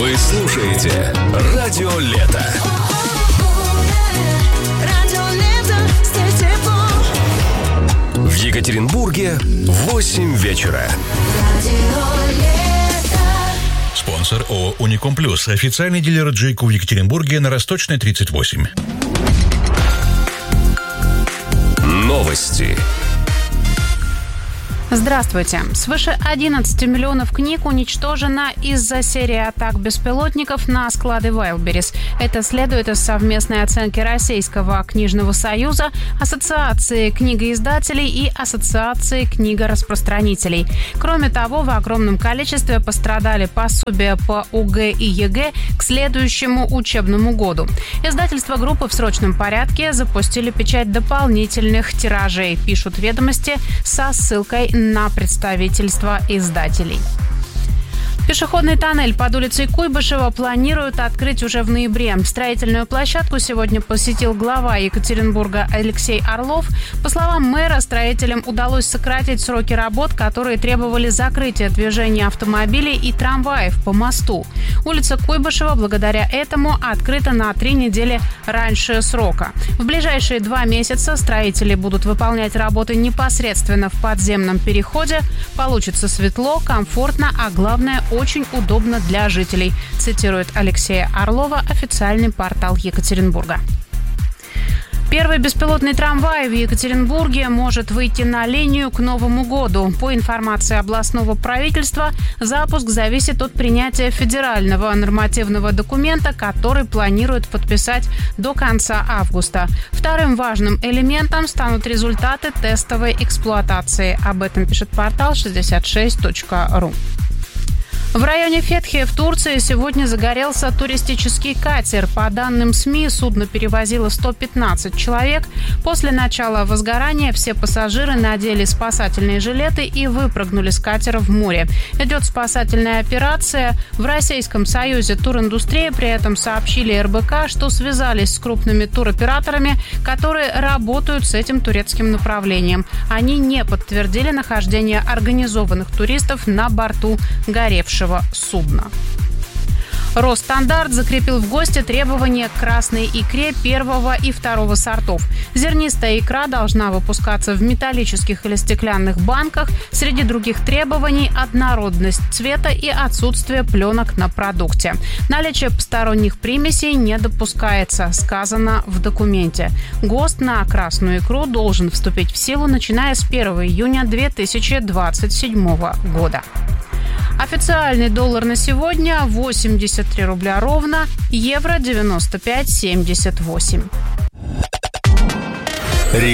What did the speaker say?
Вы слушаете Радио Лето. В Екатеринбурге 8 вечера. Спонсор ООО «Уником Плюс». Официальный дилер Джейко в Екатеринбурге на Росточной, 38. Новости. Здравствуйте. Свыше 11 миллионов книг уничтожено из-за серии атак беспилотников на склады Wildberries. Это следует из совместной оценки Российского книжного союза, Ассоциации книгоиздателей и Ассоциации книгораспространителей. Кроме того, в огромном количестве пострадали пособия по ОГЭ и ЕГЭ к следующему учебному году. Издательства группы в срочном порядке запустили печать дополнительных тиражей, пишут «Ведомости» со ссылкой на представительство издателей. Пешеходный тоннель под улицей Куйбышева планируют открыть уже в ноябре. Строительную площадку сегодня посетил глава Екатеринбурга Алексей Орлов. По словам мэра, строителям удалось сократить сроки работ, которые требовали закрытия движения автомобилей и трамваев по мосту. Улица Куйбышева благодаря этому открыта на 3 недели раньше срока. В ближайшие 2 месяца строители будут выполнять работы непосредственно в подземном переходе. Получится светло, комфортно, а главное – очень удобно для жителей, цитирует Алексея Орлова официальный портал Екатеринбурга. Первый беспилотный трамвай в Екатеринбурге может выйти на линию к Новому году. По информации областного правительства, запуск зависит от принятия федерального нормативного документа, который планируют подписать до конца августа. Вторым важным элементом станут результаты тестовой эксплуатации. Об этом пишет портал 66.ru. В районе Фетхи в Турции сегодня загорелся туристический катер. По данным СМИ, судно перевозило 115 человек. После начала возгорания все пассажиры надели спасательные жилеты и выпрыгнули с катера в море. Идет спасательная операция. В Российском союзе туриндустрии при этом сообщили РБК, что связались с крупными туроператорами, которые работают с этим турецким направлением. Они не подтвердили нахождение организованных туристов на борту горевшего судна. Росстандарт закрепил в ГОСТе требования к красной икре первого и второго сортов. Зернистая икра должна выпускаться в металлических или стеклянных банках. Среди других требований – однородность цвета и отсутствие пленок на продукте. Наличие посторонних примесей не допускается, сказано в документе. ГОСТ на красную икру должен вступить в силу, начиная с 1 июня 2027 года. Официальный доллар на сегодня 83 рубля ровно, евро 95,78.